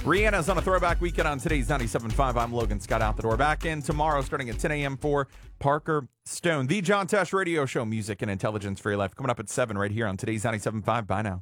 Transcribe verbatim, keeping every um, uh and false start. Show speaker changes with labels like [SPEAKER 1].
[SPEAKER 1] Rihanna's on a throwback weekend on today's ninety-seven point five. I'm Logan Scott, out the door. Back in tomorrow starting at ten a.m. for Parker Stone. The John Tesh Radio Show, music and intelligence for your life. Coming up at seven right here on today's ninety-seven point five. Bye now.